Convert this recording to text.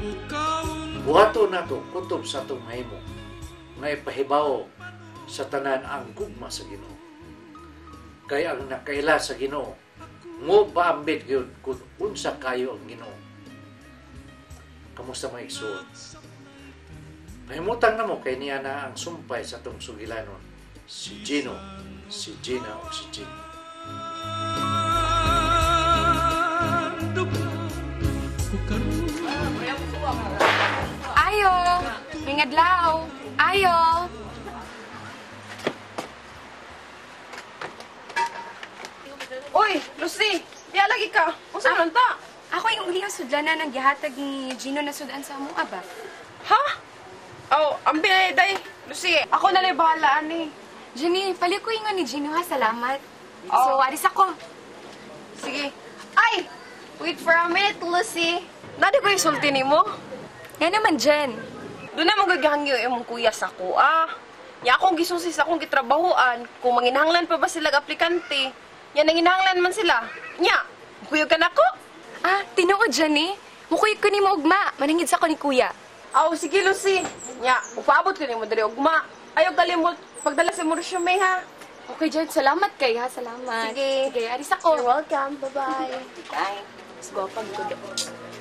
Buhato na to, kutob sa itong mahimo, nga ipahibaw sa tanan ang gugma sa Ginoo. Kaya ang nakaila sa Ginoo, mo paambit yun kung unsa kayo ang Ginoo. Kamusta mga igsoon? Mahimutang na mo kay niya na ang sumpay sa itong sugilanon, si Gino, si Gina o si Gin. Ayo! May ngadlaw! Ayo! Uy, Lucy! Diya lagi ka! Usa man ta? Ako yung uli ang sudlanan ng gihatag ni Gino na sudan sa among aba. Ha? Oh, ambi day. Lucy, ako na lang bahala ani. Jenny, palikoy nga ni Gino ha, salamat. So, aris ako. Sige. Ay! Wait for a minute, Lucy. Nadi ko isulti nimo? Yan naman, Jen. Doon na magagahangyo imong kuya sa ko, Ya akong gisusis akong gitrabahoan. Kung manginahanglan pa ba sila aplikante, yan nanginahanglan man sila. Nya, kuyog ka na ko? Tinuod, Jenny. Mukuyog ko ni mo ugma. Manangid sa ko ni kuya. Aw, sige, Lucy. Nya, upaabot ka ni mo diri ugma. Ayaw kalimot pagdala sa mo resume, ha? Okay, Jen. Salamat kay ha. Salamat. Sige. Sige, aris ako. You're welcome. Bye-bye. Bye. Mas gwapag ko.